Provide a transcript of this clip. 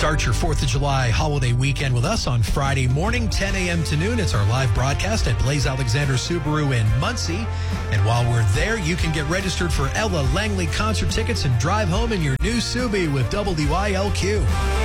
Start your 4th of July holiday weekend with us on Friday morning, 10 a.m. to noon. It's our live broadcast at Blaze Alexander Subaru in Muncie. And while we're there, you can get registered for Ella Langley concert tickets and drive home in your new Subi with WILQ.